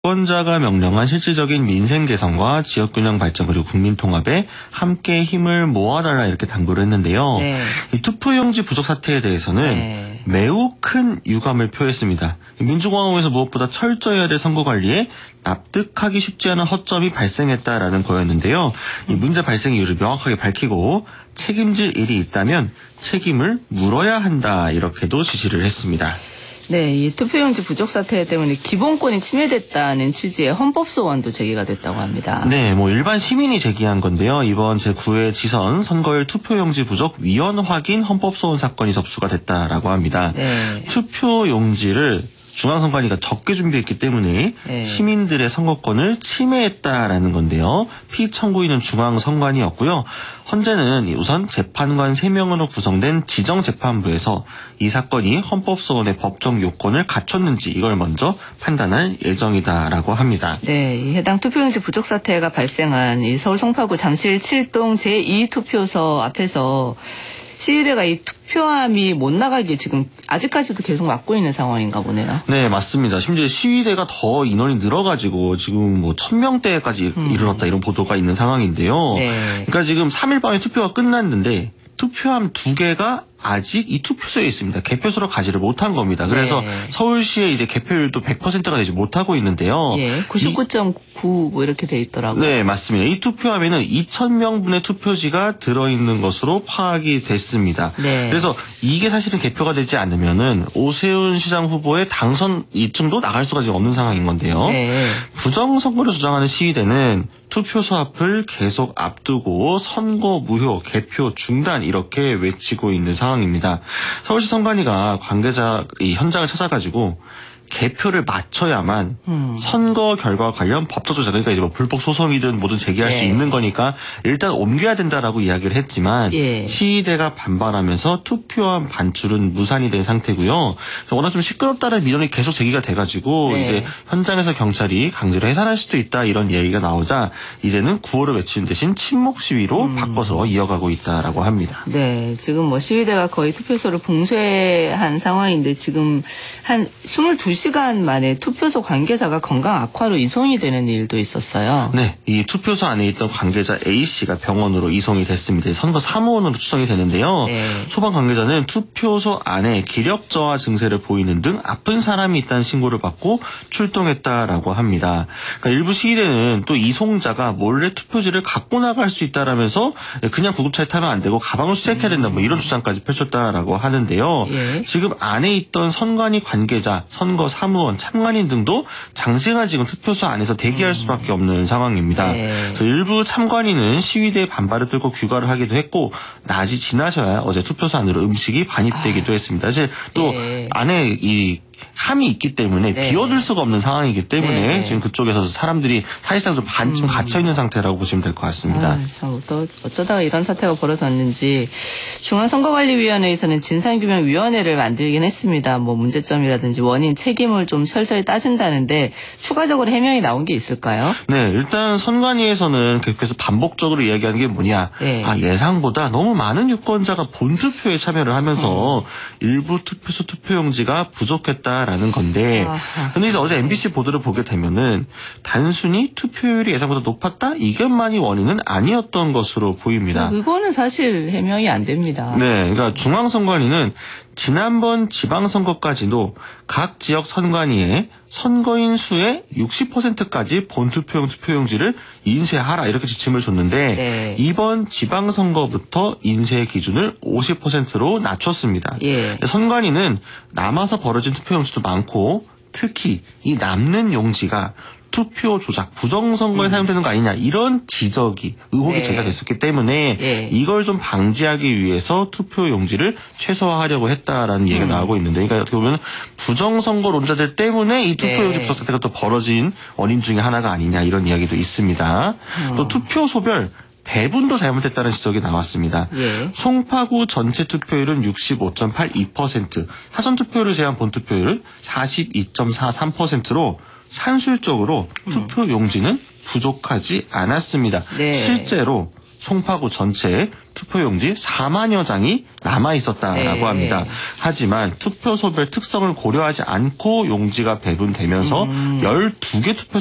유권자가 명령한 실질적인 민생 개선과 지역균형 발전 그리고 국민 통합에 함께 힘을 모아달라 이렇게 당부를 했는데요. 네. 이 투표용지 부족 사태에 대해서는 매우 큰 유감을 표했습니다. 민주공화국에서 무엇보다 철저히 해야 될 선거 관리에 납득하기 쉽지 않은 허점이 발생했다라는 거였는데요. 이 문제 발생 이유를 명확하게 밝히고 책임질 일이 있다면 책임을 물어야 한다 이렇게도 지시를 했습니다. 네, 이 투표용지 부족 사태 때문에 기본권이 침해됐다는 취지의 헌법소원도 제기가 됐다고 합니다. 네, 일반 시민이 제기한 건데요. 이번 제9회 지선 선거일 투표용지 부족 위헌 확인 헌법소원 사건이 접수가 됐다라고 합니다. 네. 투표용지를 중앙선관위가 적게 준비했기 때문에 시민들의 선거권을 침해했다라는 건데요. 피청구인은 중앙선관위였고요. 헌재는 우선 재판관 3명으로 구성된 지정재판부에서 이 사건이 헌법소원의 법정 요건을 갖췄는지 이걸 먼저 판단할 예정이다라고 합니다. 네, 이 해당 투표용지 부족 사태가 발생한 이 서울 송파구 잠실 7동 제2투표소 앞에서 시위대가 이 투표함이 못 나가게 지금 아직까지도 계속 막고 있는 상황인가 보네요. 네, 맞습니다. 심지어 시위대가 더 인원이 늘어가지고 지금 1000명대까지 이르렀다 이런 보도가 있는 상황인데요. 네. 그러니까 지금 3일 밤에 투표가 끝났는데 투표함 2개가 아직 이 투표소에 있습니다. 개표소로 가지를 못한 겁니다. 그래서 서울시의 이제 개표율도 100%가 되지 못하고 있는데요. 99.9 뭐 이렇게 돼 있더라고요. 네, 맞습니다. 이 투표함에는 2,000명분의 투표지가 들어있는 것으로 파악이 됐습니다. 네. 그래서 이게 사실은 개표가 되지 않으면은 오세훈 시장 후보의 당선 2층도 나갈 수가 지금 없는 상황인 건데요. 네. 부정선거를 주장하는 시위대는 투표소 앞을 계속 앞두고 선거 무효, 개표 중단 이렇게 외치고 있는 상황입니다. 서울시 선관위가 관계자 이 현장을 찾아가지고 개표를 마쳐야만 선거 결과와 관련 법적 조사, 그러니까 이제 불법 소송이든 뭐든 제기할 수 있는 거니까 일단 옮겨야 된다라고 이야기를 했지만 시위대가 반발하면서 투표함 반출은 무산이 된 상태고요. 워낙 좀 시끄럽다는 민원이 계속 제기가 돼가지고 이제 현장에서 경찰이 강제로 해산할 수도 있다 이런 얘기가 나오자 이제는 구호를 외치는 대신 침묵 시위로 바꿔서 이어가고 있다라고 합니다. 네, 지금 시위대가 거의 투표소를 봉쇄한 상황인데 지금 한 22시간 만에 투표소 관계자가 건강 악화로 이송이 되는 일도 있었어요. 네, 이 투표소 안에 있던 관계자 A씨가 병원으로 이송이 됐습니다. 선거 사무원으로 추정이 되는데요. 소방 관계자는 투표소 안에 기력 저하 증세를 보이는 등 아픈 사람이 있다는 신고를 받고 출동했다라고 합니다. 그러니까 일부 시위대는 또 이송자가 몰래 투표지를 갖고 나갈 수 있다라면서 그냥 구급차에 타면 안 되고 가방을 수색해야 된다 뭐 이런 주장까지 펼쳤다라고 하는데요. 지금 안에 있던 선관위 관계자, 선거 사무원, 참관인 등도 장시간 지금 투표소 안에서 대기할 수밖에 없는 상황입니다. 그래서 일부 참관인은 시위대의 반발을 뚫고 귀가를 하기도 했고 낮이 지나셔야 어제 투표소 안으로 음식이 반입되기도 했습니다. 사실 또 안에 이 함이 있기 때문에 비워둘 수가 없는 상황이기 때문에 지금 그쪽에서 사람들이 사실상 좀 반쯤 갇혀있는 상태라고 보시면 될 것 같습니다. 참, 또 어쩌다가 이런 사태가 벌어졌는지 중앙선거관리위원회에서는 진상규명위원회를 만들긴 했습니다. 뭐 문제점이라든지 원인, 책임을 좀 철저히 따진다는데 추가적으로 해명이 나온 게 있을까요? 네, 일단 선관위에서는 계속해서 반복적으로 이야기하는 게 뭐냐. 예상보다 너무 많은 유권자가 본투표에 참여를 하면서 일부 투표소 투표용지가 부족했다라는 건데 근데 이제 어제 MBC 보도를 보게 되면은 단순히 투표율이 예상보다 높았다? 이것만이 원인은 아니었던 것으로 보입니다. 이거는 사실 해명이 안 됩니다. 네, 그러니까 중앙선관위는 지난번 지방선거까지도 각 지역 선관위에 선거인 수의 60%까지 본투표용 투표용지를 인쇄하라 이렇게 지침을 줬는데 이번 지방선거부터 인쇄 기준을 50%로 낮췄습니다. 선관위는 남아서 벌어진 투표용지도 많고 특히 이 남는 용지가 투표 조작, 부정선거에 사용되는 거 아니냐 이런 지적이 의혹이 제기가 됐었기 때문에 이걸 좀 방지하기 위해서 투표 용지를 최소화하려고 했다라는 얘기가 나오고 있는데 그러니까 어떻게 보면 부정선거론자들 때문에 이 투표 용지 부족 사태가 또 벌어진 원인 중에 하나가 아니냐 이런 이야기도 있습니다. 또 투표소별 배분도 잘못됐다는 지적이 나왔습니다. 송파구 전체 투표율은 65.82%, 사전투표율을 제한 본투표율은 42.43%로 산술적으로 투표 용지는 부족하지 않았습니다. 실제로 송파구 전체에 투표용지 4만여 장이 남아 있었다라고 네. 합니다. 하지만 투표소별 특성을 고려하지 않고 용지가 배분되면서 12개 투표